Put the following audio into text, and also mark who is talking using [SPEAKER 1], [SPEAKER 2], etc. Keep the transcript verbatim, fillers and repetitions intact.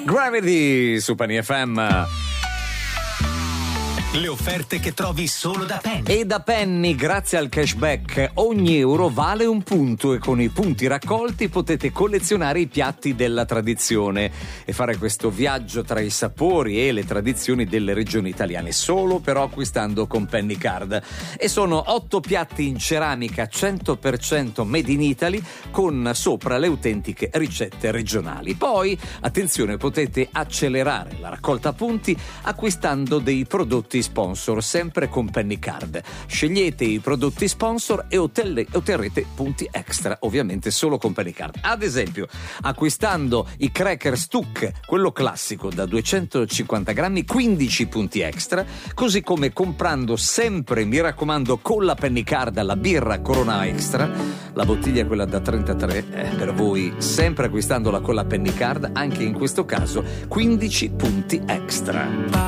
[SPEAKER 1] Gravity su Penny F M.
[SPEAKER 2] Le offerte che trovi solo da Penny.
[SPEAKER 1] E da Penny, grazie al cashback, ogni euro vale un punto e con i punti raccolti potete collezionare i piatti della tradizione e fare questo viaggio tra i sapori e le tradizioni delle regioni italiane, solo però acquistando con Penny Card. E sono otto piatti in ceramica cento per cento made in Italy con sopra le autentiche ricette regionali. Poi, attenzione, potete accelerare la raccolta punti acquistando dei prodotti sponsor, sempre con Penny Card. Scegliete i prodotti sponsor e otterrete, otterrete punti extra, ovviamente solo con Penny Card. Ad esempio, acquistando i cracker Stuck, quello classico da duecentocinquanta grammi, quindici punti extra, così come comprando sempre, mi raccomando, con la Penny Card la birra Corona Extra, la bottiglia è quella da trentatré, eh, per voi, sempre acquistandola con la Penny Card, anche in questo caso quindici punti extra.